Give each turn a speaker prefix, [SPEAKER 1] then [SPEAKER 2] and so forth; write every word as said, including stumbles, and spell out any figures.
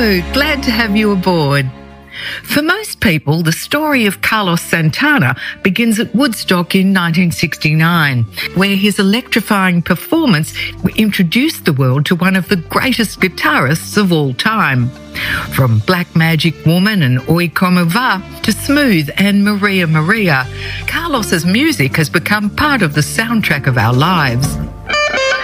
[SPEAKER 1] Hello, glad to have you aboard. For most people, the story of Carlos Santana begins at Woodstock in nineteen sixty-nine, where his electrifying performance introduced the world to one of the greatest guitarists of all time. From Black Magic Woman and Oi Como Va to Smooth and Maria Maria, Carlos's music has become part of the soundtrack of our lives.